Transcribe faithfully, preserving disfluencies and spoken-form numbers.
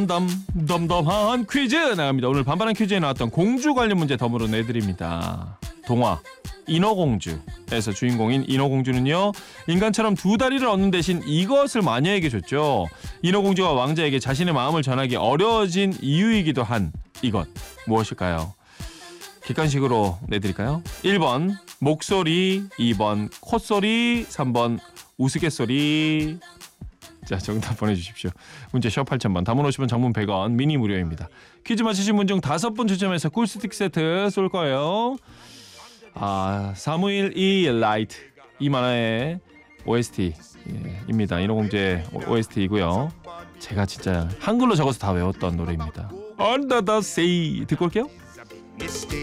덤 덤덤한 퀴즈 나갑니다. 오늘 반반한 퀴즈에 나왔던 공주 관련 문제 덤으로 내드립니다. 동화 인어공주에서 주인공인 인어공주는요, 인간처럼 두 다리를 얻는 대신 이것을 마녀에게 줬죠. 인어공주가 왕자에게 자신의 마음을 전하기 어려워진 이유이기도 한 이것 무엇일까요? 객관식으로 내드릴까요? 일 번 목소리, 이 번 콧소리, 삼 번 우스갯소리. 자, 정답 보내주십시오. 문자 샵 팔천 번, 담은 오십 원, 장문 백 원, 미니 무료입니다. 퀴즈 맞히신 분 중 다섯 분 추첨해서 꿀스틱 세트 쏠 거예요. 아, 사무일 라이트 이 만화의 오에스티입니다. 인어공주의 오에스티이고요. 제가 진짜 한글로 적어서 다 외웠던 노래입니다. Under the Sea 듣고 올게요.